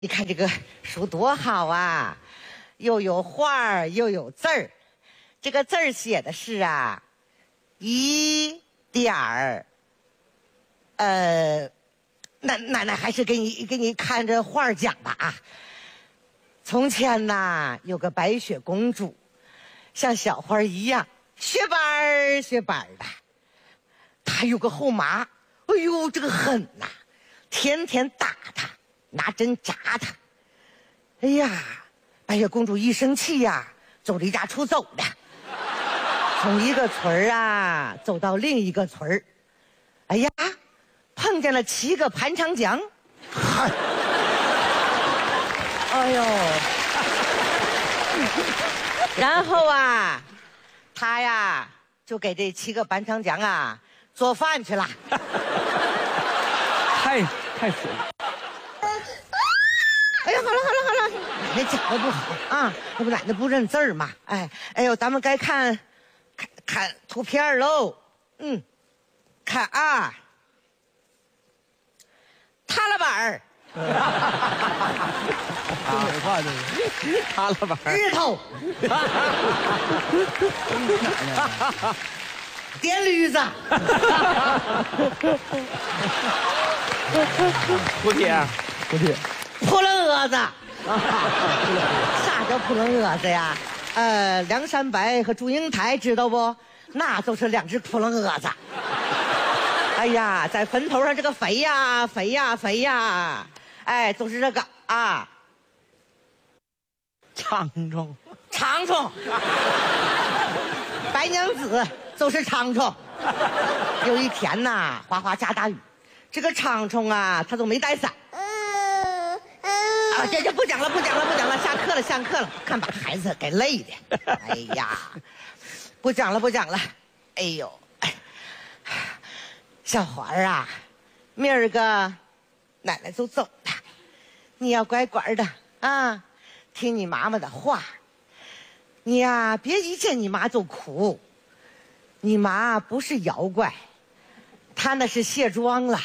你看这个书多好啊，又有画儿又有字儿。这个字儿写的是啊，一点儿，那还是给你看着画儿讲吧啊。从前呐，有个白雪公主，像小花一样，雪白儿雪白儿的。她有个后妈，哎呦，这个狠呐，天天打她。拿针扎他，哎呀，白雪公主一生气呀，就离家出走了，从一个村啊走到另一个村哎呀，碰见了7个潘长江，嗨，哎呦，然后啊，他呀就给这7个潘长江啊做饭去了， 太损了。 哎呀，好了，奶奶讲的不好啊，那不奶奶不认字儿吗？哎呦，咱们该看图片喽。看啊，塌了板儿， 东北话这是塌了板儿， 日头，电驴子， 蝴蝶。 扑棱蛾子，啥叫扑棱蛾子呀？梁山伯和祝英台知道不？那都是2只扑棱蛾子。哎呀，在坟头上这个飞呀飞呀飞呀，哎，都是这个啊， 长虫， 白娘子就是长虫。有一天呐，哗哗下大雨，这个长虫啊，他都没带伞。这不讲了，下课了，看把孩子给累的。哎呀，不讲了。哎呦，小花儿啊，明儿个奶奶就走了，你要乖乖的啊，听你妈妈的话。你呀，别一见你妈就哭，你妈不是妖怪，她那是卸妆了。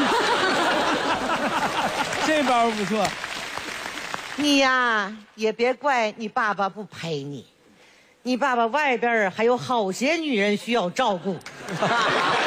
这包不错。 你呀，也别怪你爸爸不陪你，你爸爸外边还有好些女人需要照顾。